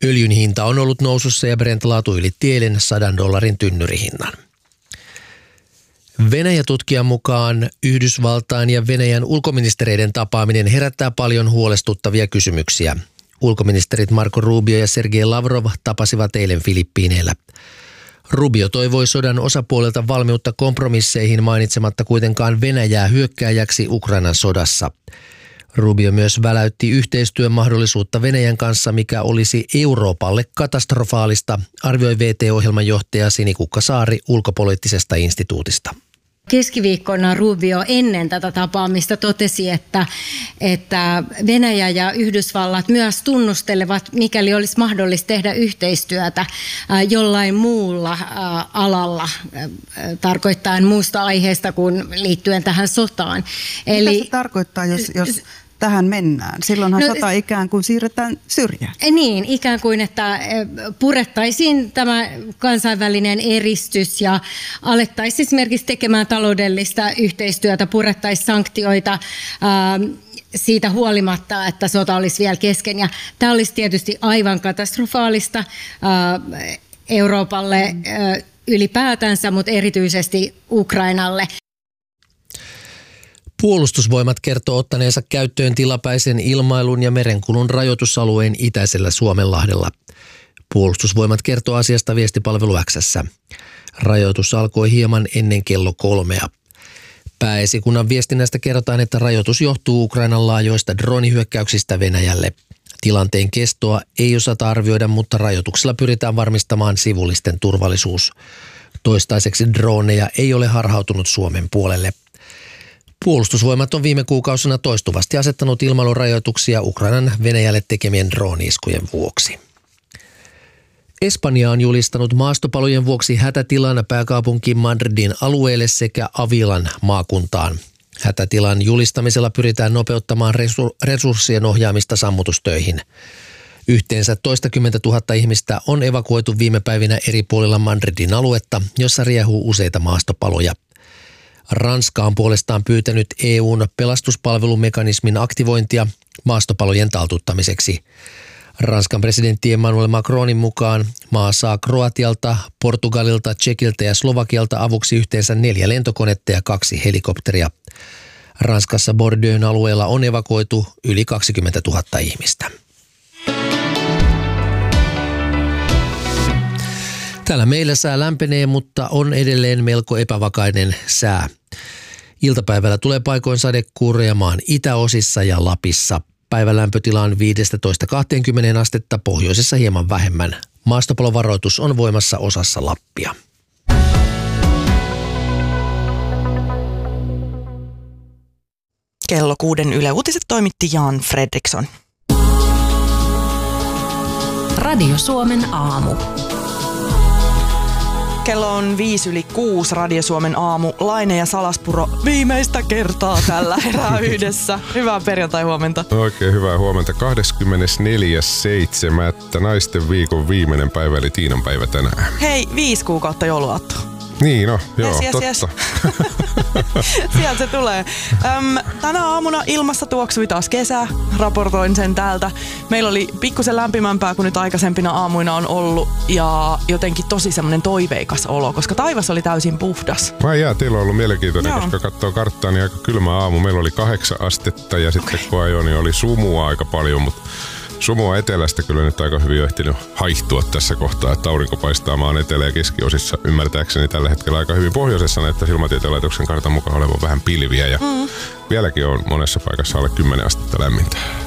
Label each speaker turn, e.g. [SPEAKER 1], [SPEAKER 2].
[SPEAKER 1] Öljyn hinta on ollut nousussa ja Brent-laatu ylitti eilen $100 tynnyrihinnan. Venäjä-tutkijan mukaan Yhdysvaltain ja Venäjän ulkoministereiden tapaaminen herättää paljon huolestuttavia kysymyksiä. Ulkoministerit Marco Rubio ja Sergei Lavrov tapasivat eilen Filippiineillä. Rubio toivoi sodan osapuolelta valmiutta kompromisseihin mainitsematta kuitenkaan Venäjää hyökkääjäksi Ukrainan sodassa. Rubio myös väläytti yhteistyön mahdollisuutta Venäjän kanssa, mikä olisi Euroopalle katastrofaalista, arvioi VT-ohjelman johtaja Sini Kukkasaari ulkopoliittisesta instituutista.
[SPEAKER 2] Keskiviikkona Rubio ennen tätä tapaamista totesi, että Venäjä ja Yhdysvallat myös tunnustelevat, mikäli olisi mahdollista tehdä yhteistyötä jollain muulla alalla, tarkoittaen muusta aiheesta kuin liittyen tähän sotaan.
[SPEAKER 3] Eli mitä se tarkoittaa, jos tähän mennään? Silloinhan sota ikään kuin siirretään syrjään.
[SPEAKER 2] Niin, ikään kuin, että purettaisiin tämä kansainvälinen eristys ja alettaisiin esimerkiksi tekemään taloudellista yhteistyötä, purettaisiin sanktioita siitä huolimatta, että sota olisi vielä kesken. Ja tämä olisi tietysti aivan katastrofaalista Euroopalle ylipäätänsä, mutta erityisesti Ukrainalle.
[SPEAKER 1] Puolustusvoimat kertoo ottaneensa käyttöön tilapäisen ilmailun ja merenkulun rajoitusalueen itäisellä Suomenlahdella. Puolustusvoimat kertoo asiasta viestipalvelu X:ssä. Rajoitus alkoi hieman ennen kello 3. Pääesikunnan viestinnästä kerrotaan, että rajoitus johtuu Ukrainan laajoista droonihyökkäyksistä Venäjälle. Tilanteen kestoa ei osata arvioida, mutta rajoituksella pyritään varmistamaan sivullisten turvallisuus. Toistaiseksi droneja ei ole harhautunut Suomen puolelle. Puolustusvoimat on viime kuukausina toistuvasti asettanut ilmailurajoituksia Ukrainan Venäjälle tekemien drooni-iskujen vuoksi. Espanja on julistanut maastopalojen vuoksi hätätilan pääkaupunki Madridin alueelle sekä Avilan maakuntaan. Hätätilan julistamisella pyritään nopeuttamaan resurssien ohjaamista sammutustöihin. Yhteensä 20 000 ihmistä on evakuoitu viime päivinä eri puolilla Madridin aluetta, jossa riehuu useita maastopaloja. Ranska on puolestaan pyytänyt EU:n pelastuspalvelumekanismin aktivointia maastopalojen taltuttamiseksi. Ranskan presidentti Emmanuel Macronin mukaan maa saa Kroatialta, Portugalilta, Tšekiltä ja Slovakialta avuksi yhteensä 4 lentokonetta ja 2 helikopteria. Ranskassa Bordeaux'n alueella on evakuoitu yli 20 000 ihmistä. Täällä meillä sää lämpenee, mutta on edelleen melko epävakainen sää. Iltapäivällä tulee paikoin sadekuuroja maan itäosissa ja Lapissa. Päivän lämpötila on 15–20 astetta, pohjoisessa hieman vähemmän. Maastopalovaroitus on voimassa osassa Lappia.
[SPEAKER 4] Kello 6 Yle Uutiset toimitti Jan Fredriksson.
[SPEAKER 5] Radio Suomen aamu.
[SPEAKER 4] Kello on 5:05, Radio Suomen aamu. Laine ja Salaspuro viimeistä kertaa tällä erää yhdessä. Hyvää perjantai-huomenta.
[SPEAKER 6] Oikein hyvää huomenta. 24.7. naisten viikon viimeinen päivä, eli Tiinan päivä tänään.
[SPEAKER 4] Hei, 5 kuukautta jouluaattoa.
[SPEAKER 6] Niin, no, joo,
[SPEAKER 4] yes,
[SPEAKER 6] totta.
[SPEAKER 4] Yes. Sieltä se tulee. Tänä aamuna ilmassa tuoksui taas kesä, raportoin sen täältä. Meillä oli pikkusen lämpimämpää kuin nyt aikaisempina aamuina on ollut ja jotenkin tosi semmoinen toiveikas olo, koska taivas oli täysin puhdas.
[SPEAKER 6] Teillä on ollut mielenkiintoinen, koska katsoo karttaa, niin aika kylmä aamu. Meillä oli 8 astetta ja sitten kun ajoin, niin oli sumua aika paljon, mutta sumua etelästä kyllä nyt aika hyvin on ehtinyt haihtua tässä kohtaa, että aurinko paistaa maan etelä- ja keskiosissa ymmärtääkseni tällä hetkellä aika hyvin. Pohjoisessa näyttää Ilmatieteen laitoksen kartan mukaan olevan vähän pilviä ja vieläkin on monessa paikassa alle 10 astetta lämmintä.